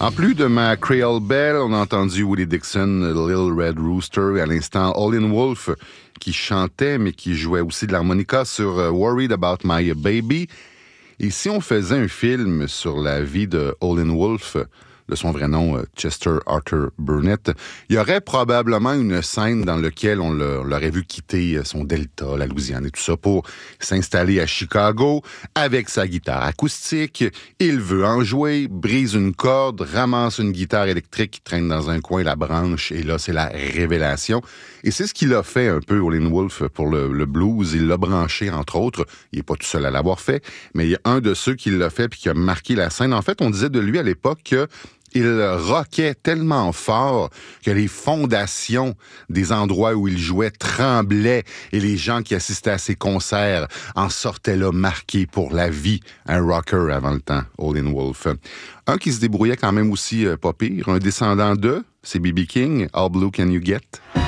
En plus de ma Creole Belle, on a entendu Willie Dixon, Little Red Rooster, et à l'instant Howlin' Wolf, qui chantait, mais qui jouait aussi de l'harmonica sur Worried About My Baby. Et si on faisait un film sur la vie de Howlin' Wolf, de son vrai nom, Chester Arthur Burnett, il y aurait probablement une scène dans laquelle on l'aurait vu quitter son Delta, la Louisiane et tout ça, pour s'installer à Chicago avec sa guitare acoustique. Il veut en jouer, brise une corde, ramasse une guitare électrique qui traîne dans un coin, la branche, et là, c'est la révélation. Et c'est ce qu'il a fait un peu, Howlin' Wolf, pour le blues. Il l'a branché, entre autres. Il n'est pas tout seul à l'avoir fait, mais il y a un de ceux qui l'a fait puis qui a marqué la scène. En fait, on disait de lui à l'époque que il rockait tellement fort que les fondations des endroits où il jouait tremblaient et les gens qui assistaient à ses concerts en sortaient là marqués pour la vie. Un rocker avant le temps, Howlin' Wolf. Un qui se débrouillait quand même aussi pas pire, un descendant de, c'est B.B. King, How Blue Can You Get?